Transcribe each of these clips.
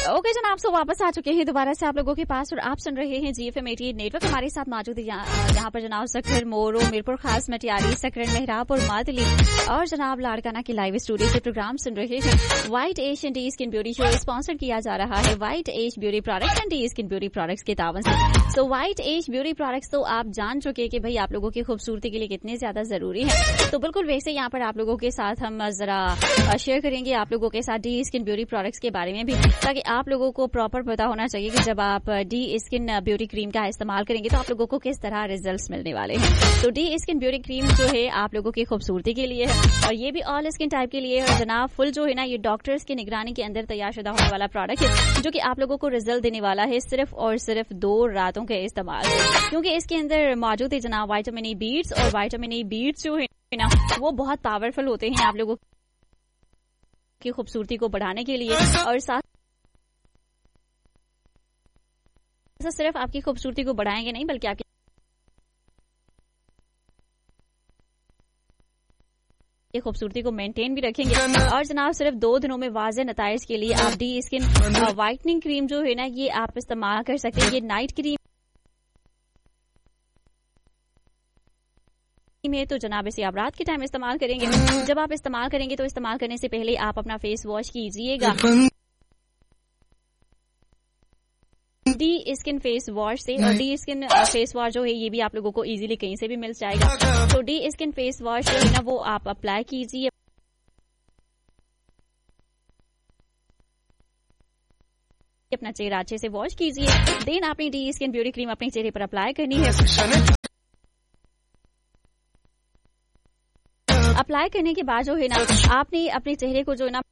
Okay जनाब, सो वापस आ चुके हैं दोबारा से आप लोगों के पास और आप सुन रहे हैं GFM 88 नेटवर्क। हमारे साथ मौजूद है यहाँ पर जनाब सखर, मोरो, मीरपुर खास, मटियारी, सकरन, मेहराब और मादली और जनाब लाड़काना के लाइव स्टूडियो से प्रोग्राम सुन रहे हैं। White as and D skin beauty show sponsor किया जा रहा है white as beauty products and D skin beauty products के तावन से। सो व्हाइट एज ब्यूटी प्रोडक्ट्स तो आप जान चुके कि भाई आप लोगों की खूबसूरती के लिए कितने ज्यादा जरूरी है। तो बिल्कुल वैसे यहाँ पर आप लोगों के साथ हम जरा शेयर करेंगे आप लोगों के साथ डी स्किन ब्यूटी प्रोडक्ट्स के बारे में भी, ताकि आप लोगों को प्रॉपर पता होना चाहिए कि जब आप डी स्किन ब्यूटी क्रीम का इस्तेमाल करेंगे तो आप लोगों को किस तरह रिजल्ट्स मिलने वाले हैं। तो डी स्किन ब्यूटी क्रीम जो है आप लोगों की खूबसूरती के लिए है और ये भी ऑल स्किन टाइप के लिए है। जनाब फुल जो है ना, ये डॉक्टर्स की निगरानी के अंदर तैयार शुदा होने वाला प्रोडक्ट है जो कि आप लोगों को रिजल्ट देने वाला है सिर्फ और सिर्फ 2 रातों के इस्तेमाल से, क्योंकि इसके अंदर मौजूद है जनाब वाइटामिन ई बीट्स और वाइटामिन ई बीट्स जो है ना वो बहुत पावरफुल होते हैं आप लोगों की खूबसूरती को बढ़ाने के लिए और साथ सिर्फ आपकी खूबसूरती को बढ़ाएंगे नहीं बल्कि आपकी खूबसूरती को मेंटेन भी रखेंगे। और जनाब सिर्फ 2 दिनों में वाज़े नताइज के लिए आप डी स्किन व्हाइटनिंग क्रीम जो है ना ये आप इस्तेमाल कर सकते हैं। ये नाइट क्रीम है तो जनाब इसे आप रात के टाइम इस्तेमाल करेंगे। जब आप इस्तेमाल करेंगे तो इस्तेमाल करने से पहले आप अपना फेस वॉश कीजिएगा डी स्किन फेस वॉश से। और डी स्किन फेस वॉश जो है ये भी आप लोगों को इजीली कहीं से भी मिल जाएगा। तो डी स्किन फेस वॉश जो है ना वो आप अप्लाई कीजिए अपना चेहरा अच्छे से वॉश कीजिए। देन आपने डी स्किन ब्यूटी क्रीम अपने चेहरे पर अप्लाई करनी है। अप्लाई करने के बाद जो है ना आपने अपने चेहरे को जो है ना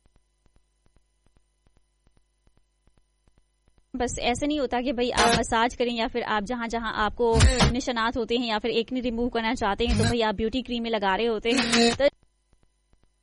बस ऐसे नहीं होता कि भाई आप मसाज करें या फिर आप जहां जहां आपको निशानात होते हैं या फिर एक्ने रिमूव करना चाहते हैं तो भाई आप ब्यूटी क्रीम में लगा रहे होते हैं। तो